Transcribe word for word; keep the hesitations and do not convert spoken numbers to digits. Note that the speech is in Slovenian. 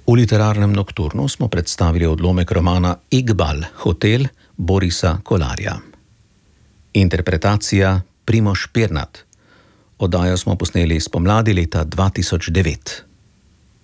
V literarnem nokturnu smo predstavili odlomek romana Iqbal, hotel Borisa Kolarja. Interpretacija Primož Pirnat. Oddajo smo posneli spomladi leta dva tisoč devet.